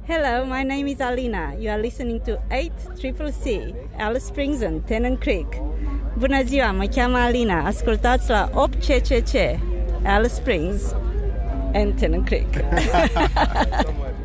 Hello, my name is Alina. You are listening to 8CCC, Alice Springs and Tennant Creek. Bună ziua, mă cheamă Alina. Ascultați la 8CCC, Alice Springs and Tennant Creek.